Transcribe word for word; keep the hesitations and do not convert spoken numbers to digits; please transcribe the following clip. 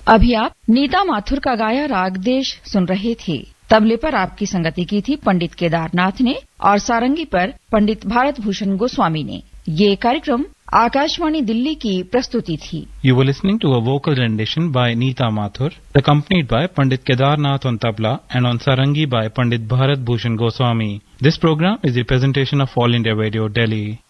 अभी आप नीता माथुर का गाया राग देश सुन रहे थे। तबले पर आपकी संगति की थी पंडित केदारनाथ ने और सारंगी पर पंडित भारत भूषण गोस्वामी ने। ये कार्यक्रम आकाशवाणी दिल्ली की प्रस्तुति थी। You were listening to a vocal rendition by Neeta Mathur, accompanied by Pandit Kedarnath on tabla and on sarangi by Pandit Bharat Bhushan Goswami. This program is a presentation of All India Radio, Delhi.